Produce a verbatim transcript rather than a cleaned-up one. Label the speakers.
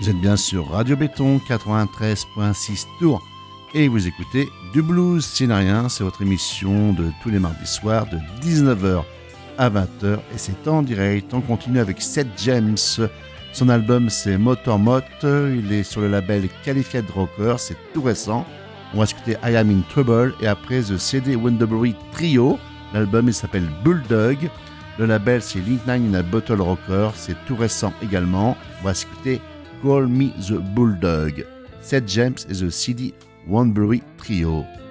Speaker 1: Vous êtes bien sur Radio Béton quatre-vingt-treize virgule six Tours et vous écoutez Du Blues Scénarien, c'est votre émission de tous les mardis soirs de dix-neuf heures à vingt heures et c'est en direct. On continue avec Seth James, son album c'est Motor Mot, il est sur le label Calified Rocker, c'est tout récent. On va écouter I Am in Trouble et après The C D Wonderbury Trio, l'album il s'appelle Bulldog, le label c'est Link nine in a Bottle Rocker, c'est tout récent également. On va écouter Call Me the Bulldog, Seth James et The C D Wonderbury Trio.